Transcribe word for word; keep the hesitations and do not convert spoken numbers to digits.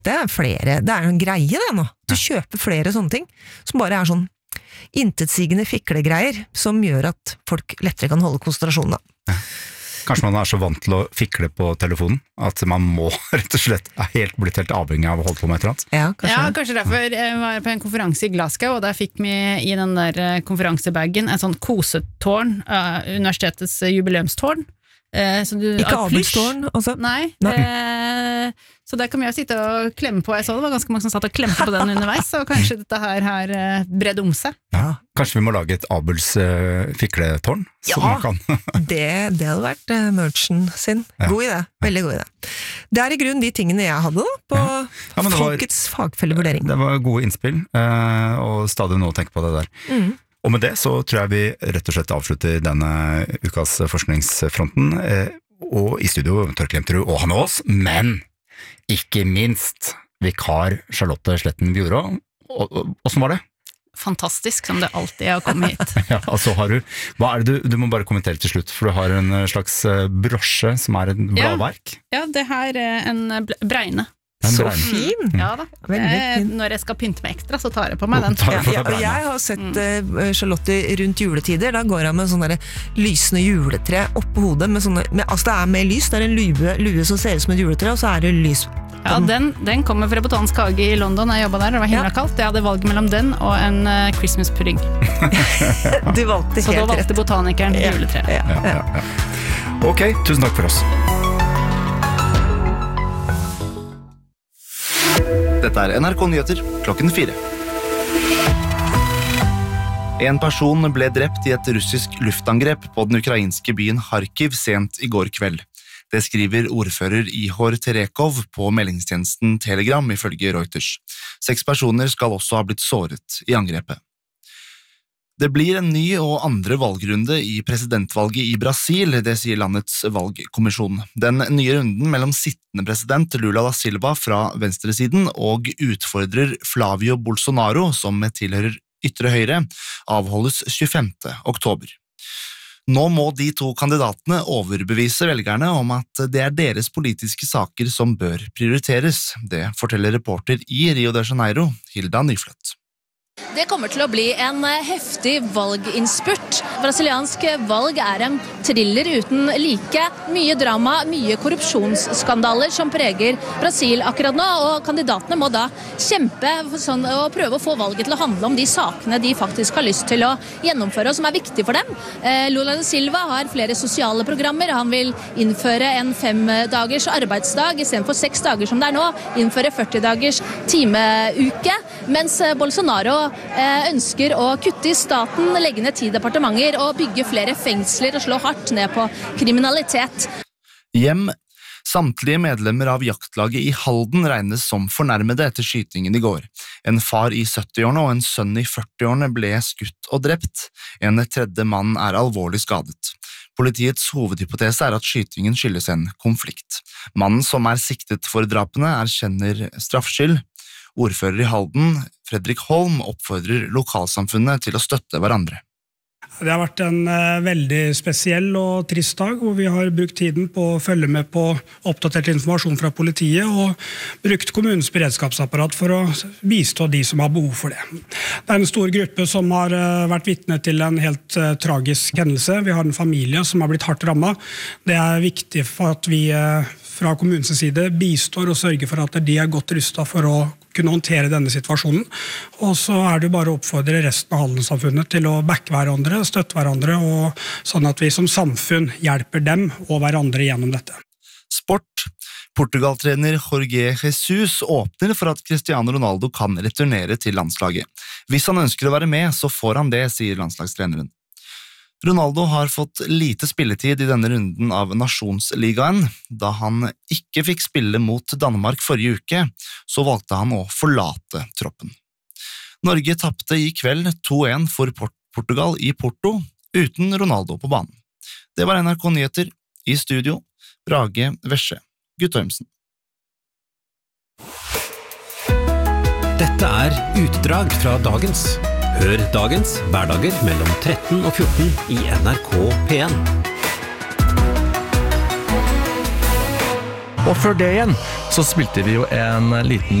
det er flere, det er en greie det nå. Du kjøper flere sånne ting, som bare er sånn intetsigende fiklegreier, som gjør at folk lettere kan holde konsentrasjonen da. Ja. Kanskje man er så vant til å fikle på telefonen, at man må rett og slett er helt blitt helt avhengig av å holde på med et eller annet. Ja, kanskje, ja, kanskje derfor jeg var på en konferanse i Glasgow, og der fikk vi i den der konferansebagen en sånn kosetårn, uh, universitetets jubileumstårn. Eh, så du, ikke Abelstårn altså. Nei, Nei. Eh, så der kan vi jo sitte og klemme på. Jeg så det var ganske mange som satt og klemte på den underveis, så kanskje dette her har eh, bredd om seg. Ja, kanskje vi må lage et Abels eh, fikletårn? Ja, kan. det, det hadde vært eh, merchen sin. Ja. God idé, veldig god idé. Det er i grunn de tingene jeg hadde da, på ja. Ja, folkets var, fagfellevurdering. Det var gode innspill, eh, og stadig noe å tenke på det der. Mhm. Og med det så tror jeg vi rett og slett avslutter denne ukas forskningsfronten, og i studio Torkel Jemterud og Hanne Aas, men ikke minst vikar Charlotte Sletten Bjorå. Hvordan var det? Fantastisk, som det alltid er å komme hit. Ja, altså har du, hva er det du, du må bare kommentere til slutt, for du har en slags brosje som er en bladverk. Ja, ja det her er en bregne. Så fin! Ja da, eh, når jeg skal pynte med ekstra, så tar jeg på meg den. Ja, ja, og jeg har sett uh, Charlotte rundt juletider, da går jeg med sånne lysende juletre oppå hodet, med sånne, med, altså det er med lys, det er en lue, lue som ser ut som et juletre, og så er det lys. Ja, den, den kommer fra Botanisk hage i London, jeg jobbet der, det var himla ja. kaldt, jeg hadde valget mellom den og en uh, Christmas pudding. Du valgte så helt da valgte rett. botanikeren ja. juletre. Ja, ja, ja, ja. Ok, tusen takk for oss. Dette er N R K Nyheter, klokken fire. En person ble drept i et russisk luftangrep på den ukrainske byen Kharkiv sent i går kveld. Det skriver ordfører Ihor Terekov på meldingstjenesten Telegram ifølge Reuters. Seks personer skal også ha blitt såret i angrepet. Det blir en ny og andre valgrunde i presidentvalget i Brasil, det sier landets valgkommisjon. Den nye runden mellom sittende president Lula da Silva fra venstresiden og utfordrer Flavio Bolsonaro, som tilhører ytre høyre, avholdes tjuefemte oktober. Nå må de to kandidatene overbevise velgerne om at det er deres politiske saker som bør prioriteres. Det forteller reporter i Rio de Janeiro, Hilda Nyfløtt. Det kommer til å bli en heftig valginnspurt. Brasiliansk valg er en thriller uten like. Mye drama, mye korrupsjonsskandaler som preger Brasil akkurat nå, og kandidatene må da kjempe sånn, og prøve å få valget til å handle om de sakene de faktisk har lyst til å gjennomføre, og som er viktige for dem. Lula da Silva har flere sosiale programmer. Han vil innføre en femdagers arbeidsdag istedenfor seks dager som det er nå, innføre førti dagers timeuke, mens Bolsonaro ønsker å kutte i staten, legge ned ti departementer og bygge flere fengsler og slå hardt ned på kriminalitet. Hjem. Samtlige medlemmer av jaktlaget i Halden regnes som fornærmede etter skytingen i går. En far i syttiårene og en sønn i førtiårene ble skutt og drept. En tredje mann er alvorlig skadet. Politiets hovedhypotese er at skytingen skyldes en konflikt. Mannen som er siktet for drapene erkjenner straffskyld. Ordfører i Halden, Fredrik Holm, oppfordrer lokalsamfunnet til å støtte hverandre. Det har vært en uh, veldig spesiell og trist dag, hvor vi har brukt tiden på å følge med på oppdatert informasjon fra politiet og brukt kommunens beredskapsapparat for å bistå de som har behov for det. Det er en stor gruppe som har uh, vært vitne til en helt uh, tragisk hendelse. Vi har en familie som har blitt hardt rammet. Det er viktig for at vi uh, fra kommunens side bistår og sørger for at de er godt rustet for å kunne håndtere denne situasjonen. Og så er det bare å oppfordre resten av Halden-samfunnet til å backe hverandre, støtte hverandre, og sånn at vi som samfunn hjelper dem og hverandre gjennom dette. Sport. Portugal-trener Jorge Jesus åpner for at Cristiano Ronaldo kan returnere til landslaget. Hvis han ønsker å være med, så får han det, sier landslagstreneren. Ronaldo har fått lite spilletid i denne runden av Nasjonsligaen. Da han ikke fikk spille mot Danmark forrige uke, så valgte han å forlate troppen. Norge tappte i kveld to en for Portugal i Porto, uten Ronaldo på banen. Det var N R K Nyheter. I studio, Brage Vesje, Guttormsen. Dette er utdrag fra dagens. Hør dagens hverdager mellom tretten og fjorten i N R K P en. Og før det igjen, så spilte vi jo en liten